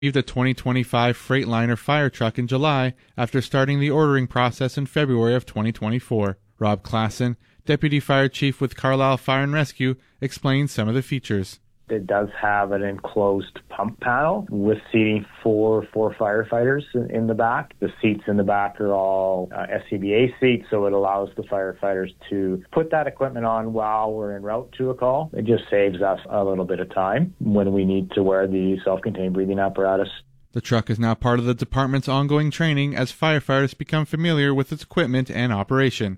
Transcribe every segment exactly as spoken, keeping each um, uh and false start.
received a twenty twenty-five Freightliner fire truck in July after starting the ordering process in February of twenty twenty-four. Rob Klassen, Deputy Fire Chief with Carlisle Fire and Rescue, explains some of the features. It does have an enclosed pump panel with seating for four firefighters in, in the back. The seats in the back are all uh, S C B A seats, so it allows the firefighters to put that equipment on while we're en route to a call. It just saves us a little bit of time when we need to wear the self-contained breathing apparatus. The truck is now part of the department's ongoing training as firefighters become familiar with its equipment and operation.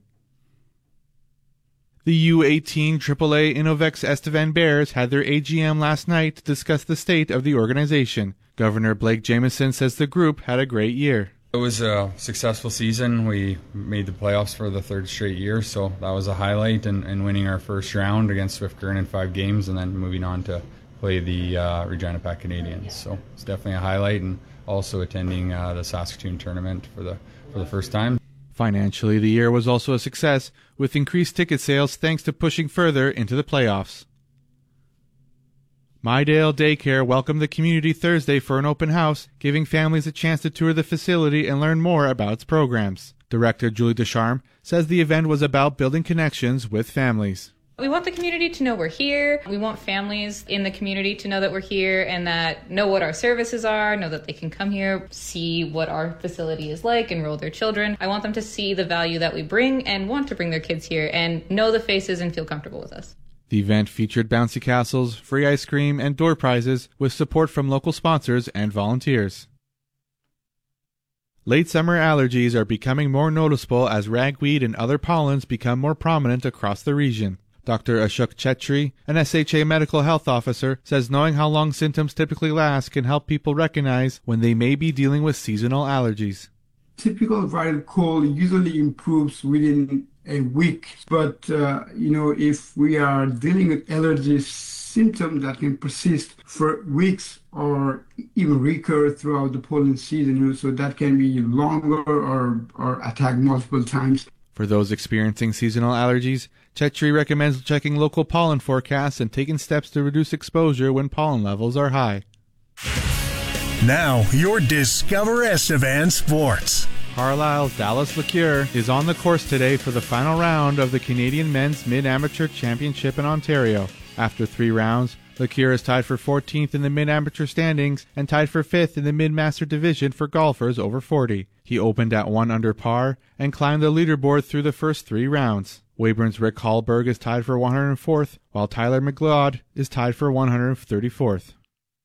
The U eighteen triple A Innovex Estevan Bears had their A G M last night to discuss the state of the organization. Governor Blake Jameson says the group had a great year. It was a successful season. We made the playoffs for the third straight year, so that was a highlight, and, and winning our first round against Swift Current in five games and then moving on to play the uh, Regina Pack Canadians. So it's definitely a highlight, and also attending uh, the Saskatoon tournament for the for the first time. Financially, the year was also a success, with increased ticket sales thanks to pushing further into the playoffs. Mydale Daycare welcomed the community Thursday for an open house, giving families a chance to tour the facility and learn more about its programs. Director Julie Descharmes says the event was about building connections with families. We want the community to know we're here. We want families in the community to know that we're here and that know what our services are, know that they can come here, see what our facility is like, enroll their children. I want them to see the value that we bring and want to bring their kids here and know the faces and feel comfortable with us. The event featured bouncy castles, free ice cream, and door prizes with support from local sponsors and volunteers. Late summer allergies are becoming more noticeable as ragweed and other pollens become more prominent across the region. Doctor Ashok Chetri, an S H A medical health officer, says knowing how long symptoms typically last can help people recognize when they may be dealing with seasonal allergies. Typical viral cold usually improves within a week, but uh, you know, if we are dealing with allergy symptoms that can persist for weeks or even recur throughout the pollen season, you know, so that can be longer or, or attack multiple times. For those experiencing seasonal allergies, Chetri recommends checking local pollen forecasts and taking steps to reduce exposure when pollen levels are high. Now, your Discover Estevan Sports. Carlisle's Dallas Liqueur is on the course today for the final round of the Canadian Men's Mid-Amateur Championship in Ontario. After three rounds, Liqueur is tied for fourteenth in the mid-amateur standings and tied for fifth in the mid-master division for golfers over forty. He opened at one under par and climbed the leaderboard through the first three rounds. Weyburn's Rick Hallberg is tied for one hundred fourth, while Tyler McLeod is tied for one hundred thirty-fourth.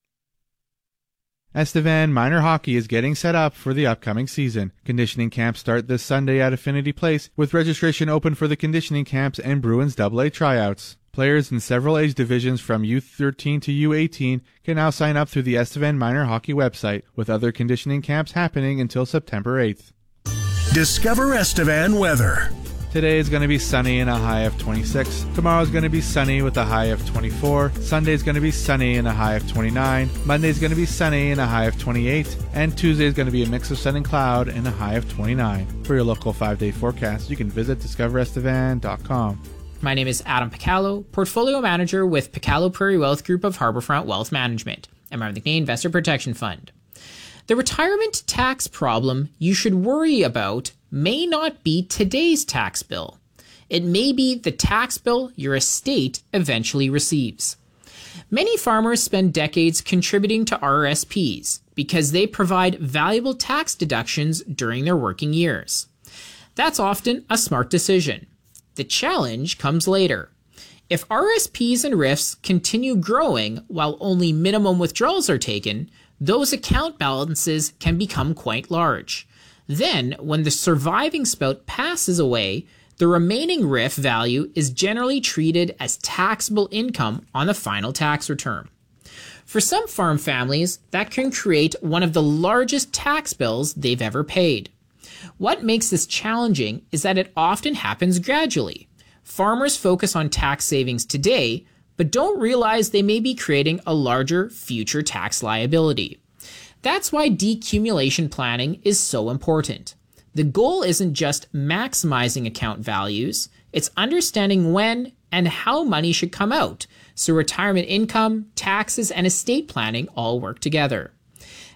Estevan Minor Hockey is getting set up for the upcoming season. Conditioning camps start this Sunday at Affinity Place, with registration open for the conditioning camps and Bruins double A tryouts. Players in several age divisions from U thirteen to U eighteen can now sign up through the Estevan Minor Hockey website, with other conditioning camps happening until September eighth. Discover Estevan weather. Today is going to be sunny and a high of twenty-six. Tomorrow is going to be sunny with a high of twenty-four. Sunday is going to be sunny and a high of twenty-nine. Monday is going to be sunny and a high of twenty-eight. And Tuesday is going to be a mix of sun and cloud and a high of twenty-nine. For your local five-day forecast, you can visit discover estevan dot com. My name is Adam Picallo, Portfolio Manager with Picallo Prairie Wealth Group of Harbourfront Wealth Management, and I'm the Canadian Investor Protection Fund. The retirement tax problem you should worry about may not be today's tax bill. It may be the tax bill your estate eventually receives. Many farmers spend decades contributing to R R S Ps because they provide valuable tax deductions during their working years. That's often a smart decision. The challenge comes later. If R R S Ps and R I Fs continue growing while only minimum withdrawals are taken, those account balances can become quite large. Then, when the surviving spout passes away, the remaining R I F value is generally treated as taxable income on the final tax return. For some farm families, that can create one of the largest tax bills they've ever paid. What makes this challenging is that it often happens gradually. Farmers focus on tax savings today, but don't realize they may be creating a larger future tax liability. That's why decumulation planning is so important. The goal isn't just maximizing account values, it's understanding when and how money should come out, so retirement income, taxes, and estate planning all work together.